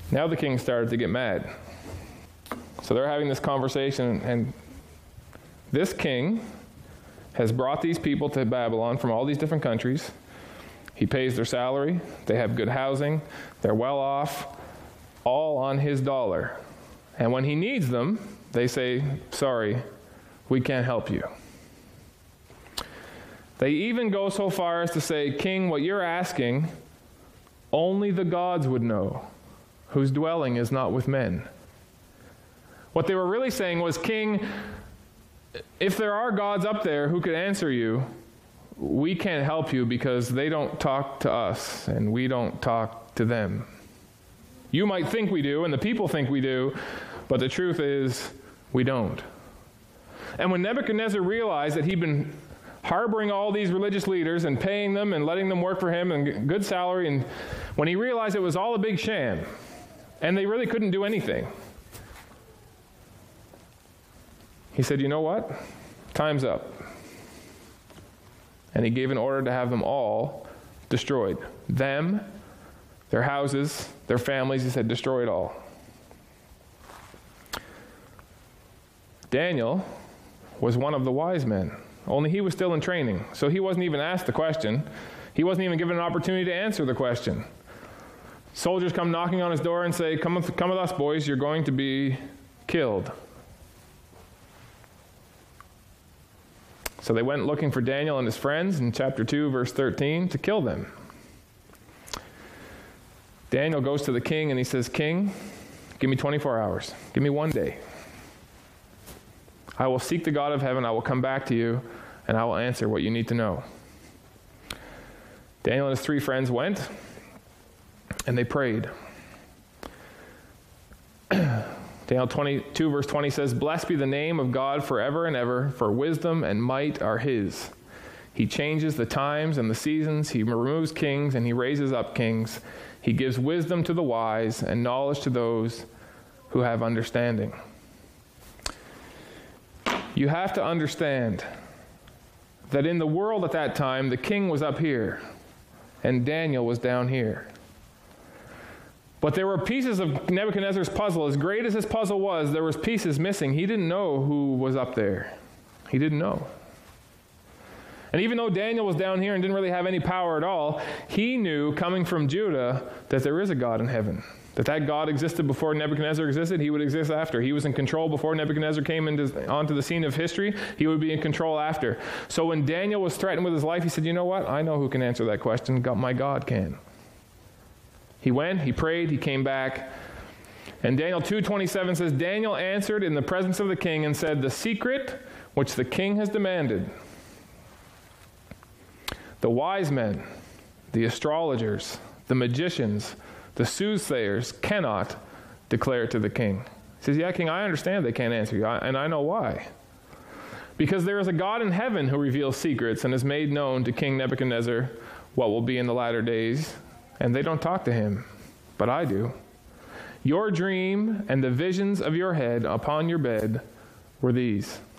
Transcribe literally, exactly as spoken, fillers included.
Now the king started to get mad. So they're having this conversation, and this king has brought these people to Babylon from all these different countries. He pays their salary. They have good housing. They're well off, all on his dollar. And when he needs them, they say, sorry, we can't help you. They even go so far as to say, King, what you're asking, only the gods would know, whose dwelling is not with men. What they were really saying was, King, if there are gods up there who could answer you, we can't help you because they don't talk to us and we don't talk to them. You might think we do and the people think we do, but the truth is we don't. And when Nebuchadnezzar realized that he'd been harboring all these religious leaders and paying them and letting them work for him and good salary, and when he realized it was all a big sham and they really couldn't do anything, he said, you know what? Time's up. And he gave an order to have them all destroyed. Them, their houses, their families, he said, destroy it all. Daniel was one of the wise men, only he was still in training. So he wasn't even asked the question. He wasn't even given an opportunity to answer the question. Soldiers come knocking on his door and say, come with, come with us, boys, you're going to be killed. So they went looking for Daniel and his friends in chapter two, verse thirteen, to kill them. Daniel goes to the king and he says, King, give me twenty-four hours. Give me one day. I will seek the God of heaven. I will come back to you and I will answer what you need to know. Daniel and his three friends went and they prayed. Daniel twenty-two, verse twenty says, Blessed be the name of God forever and ever, for wisdom and might are his. He changes the times and the seasons. He removes kings and he raises up kings. He gives wisdom to the wise and knowledge to those who have understanding. You have to understand that in the world at that time, the king was up here and Daniel was down here. But there were pieces of Nebuchadnezzar's puzzle. As great as his puzzle was, there was pieces missing. He didn't know who was up there. He didn't know. And even though Daniel was down here and didn't really have any power at all, he knew, coming from Judah, that there is a God in heaven. That that God existed before Nebuchadnezzar existed. He would exist after. He was in control before Nebuchadnezzar came into, onto the scene of history. He would be in control after. So when Daniel was threatened with his life, he said, you know what? I know who can answer that question. God, my God can. He went, he prayed, he came back. And Daniel two twenty-seven says, Daniel answered in the presence of the king and said, the secret which the king has demanded, the wise men, the astrologers, the magicians, the soothsayers cannot declare it to the king. He says, yeah, king, I understand they can't answer you, and I know why. Because there is a God in heaven who reveals secrets and has made known to King Nebuchadnezzar what will be in the latter days. And they don't talk to him, but I do. Your dream and the visions of your head upon your bed were these.